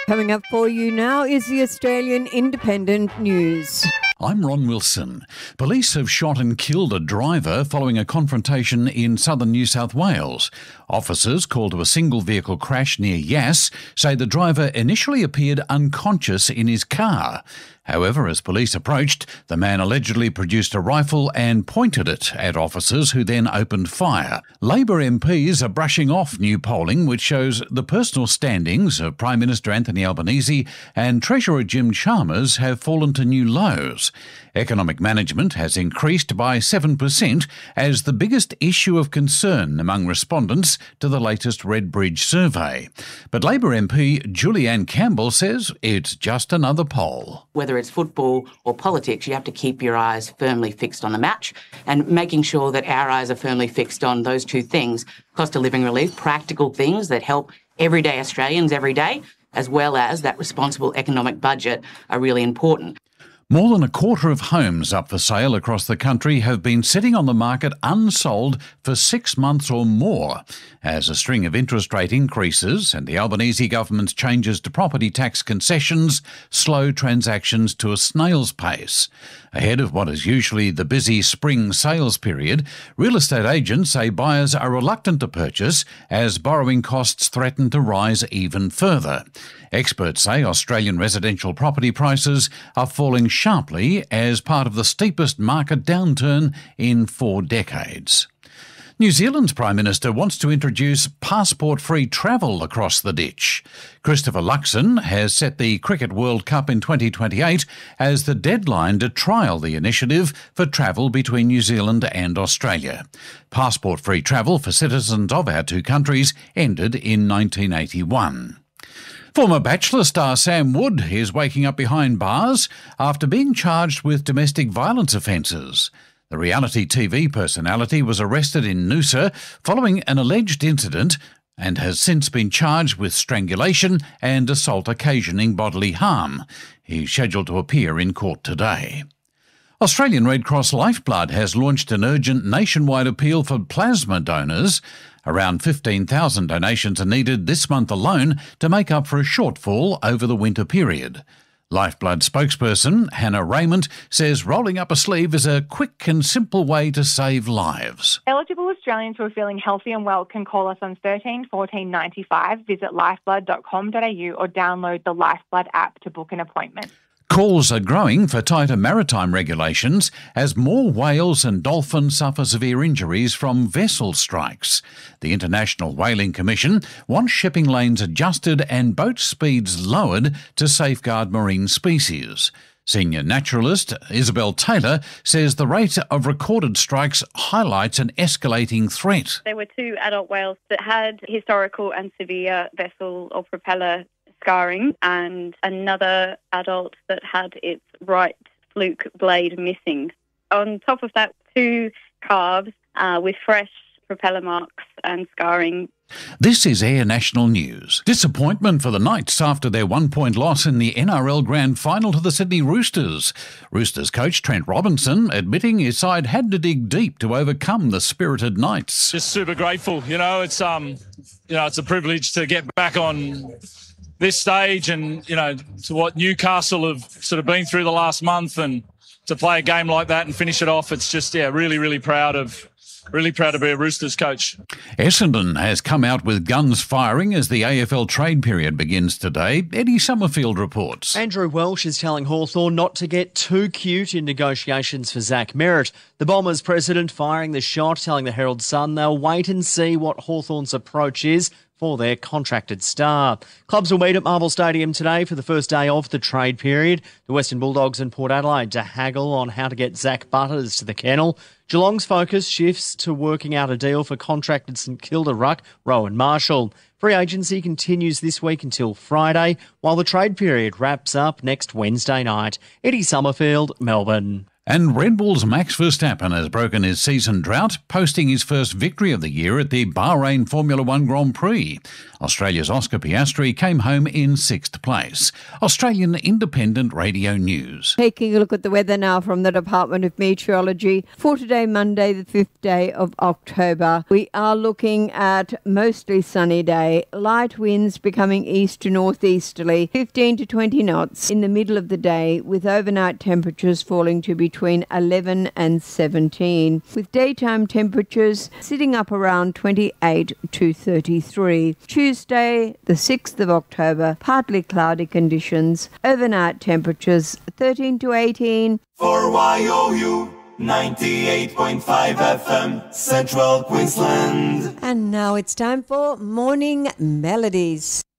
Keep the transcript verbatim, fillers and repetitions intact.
Coming up for you now is the Australian Independent News. I'm Ron Wilson. Police have shot and killed a driver following a confrontation in southern New South Wales. Officers called to a single vehicle crash near Yass say the driver initially appeared unconscious in his car. However, as police approached, the man allegedly produced a rifle and pointed it at officers who then opened fire. Labor M Ps are brushing off new polling which shows the personal standings of Prime Minister Anthony Albanese and Treasurer Jim Chalmers have fallen to new lows. Economic management has increased by seven percent as the biggest issue of concern among respondents to the latest Redbridge survey. But Labor M P Julianne Campbell says it's just another poll. Whether it's football or politics, you have to keep your eyes firmly fixed on the match and making sure that our eyes are firmly fixed on those two things, cost of living relief, practical things that help everyday Australians every day, as well as that responsible economic budget are really important. More than a quarter of homes up for sale across the country have been sitting on the market unsold for six months or more, as a string of interest rate increases and the Albanese government's changes to property tax concessions slow transactions to a snail's pace. Ahead of what is usually the busy spring sales period, real estate agents say buyers are reluctant to purchase as borrowing costs threaten to rise even further. Experts say Australian residential property prices are falling sharply as part of the steepest market downturn in four decades. New Zealand's Prime Minister wants to introduce passport-free travel across the ditch. Christopher Luxon has set the Cricket World Cup in twenty twenty-eight as the deadline to trial the initiative for travel between New Zealand and Australia. Passport-free travel for citizens of our two countries ended in nineteen eighty-one. Former Bachelor star Sam Wood is waking up behind bars after being charged with domestic violence offences. The reality T V personality was arrested in Noosa following an alleged incident and has since been charged with strangulation and assault occasioning bodily harm. He's scheduled to appear in court today. Australian Red Cross Lifeblood has launched an urgent nationwide appeal for plasma donors. Around fifteen thousand donations are needed this month alone to make up for a shortfall over the winter period. Lifeblood spokesperson Hannah Raymond says rolling up a sleeve is a quick and simple way to save lives. Eligible Australians who are feeling healthy and well can call us on thirteen fourteen ninety-five, visit lifeblood dot com dot a u or download the Lifeblood app to book an appointment. Calls are growing for tighter maritime regulations as more whales and dolphins suffer severe injuries from vessel strikes. The International Whaling Commission wants shipping lanes adjusted and boat speeds lowered to safeguard marine species. Senior naturalist Isabel Taylor says the rate of recorded strikes highlights an escalating threat. There were two adult whales that had historical and severe vessel or propeller scarring, and another adult that had its right fluke blade missing. On top of that, two calves uh, with fresh propeller marks and scarring. This is Air National News. Disappointment for the Knights after their one-point loss in the N R L Grand Final to the Sydney Roosters. Roosters coach Trent Robinson admitting his side had to dig deep to overcome the spirited Knights. Just super grateful. You know, it's um, you know, it's a privilege to get back on this stage and, you know, to what Newcastle have sort of been through the last month, and to play a game like that and finish it off, it's just, yeah, really, really proud of, really proud to be a Roosters coach. Essendon has come out with guns firing as the A F L trade period begins today. Eddie Summerfield reports. Andrew Welsh is telling Hawthorn not to get too cute in negotiations for Zach Merritt. The Bombers president firing the shot, telling the Herald Sun they'll wait and see what Hawthorn's approach is for their contracted star. Clubs will meet at Marvel Stadium today for the first day of the trade period. The Western Bulldogs and Port Adelaide to haggle on how to get Zach Butters to the kennel. Geelong's focus shifts to working out a deal for contracted St Kilda ruck Rowan Marshall. Free agency continues this week until Friday, while the trade period wraps up next Wednesday night. Eddie Summerfield, Melbourne. And Red Bull's Max Verstappen has broken his season drought, posting his first victory of the year at the Bahrain Formula One Grand Prix. Australia's Oscar Piastri came home in sixth place. Australian Independent Radio News. Taking a look at the weather now from the Department of Meteorology for today, Monday, the fifth day of October. We are looking at mostly sunny day, light winds becoming east to northeasterly, fifteen to twenty knots in the middle of the day, with overnight temperatures falling to between between eleven and seventeen, with daytime temperatures sitting up around twenty-eight to thirty-three. Tuesday, the sixth of October, partly cloudy conditions, overnight temperatures thirteen to eighteen. For Y O U ninety-eight point five F M, Central Queensland. And now it's time for Morning Melodies.